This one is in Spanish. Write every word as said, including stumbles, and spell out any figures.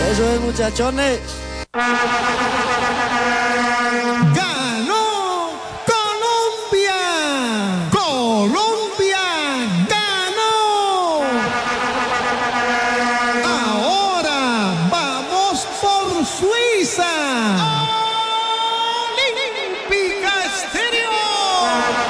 Eso es, muchachones. ¡Ganó Colombia! ¡Colombia ganó! Ahora vamos por Suiza.